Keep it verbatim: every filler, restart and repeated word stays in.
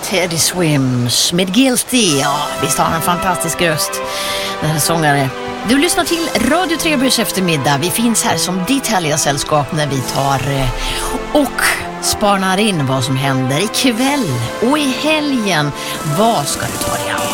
Teddy Swims med Guilty. Ja, visst har han en fantastisk röst, den här sångare. Du lyssnar till Radio Trebys eftermiddag. Vi finns här som ditt härliga sällskap när vi tar och spanar in vad som händer ikväll och i helgen. Vad ska du ta dig an?